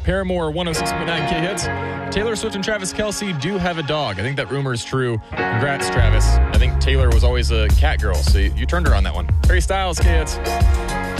Paramore 106.9 K Hits. Taylor Swift and Travis Kelce do have a dog. I think that rumor is true. Congrats, Travis. I think Taylor was always a cat girl, so you turned her on that one. Harry Styles, K Hits.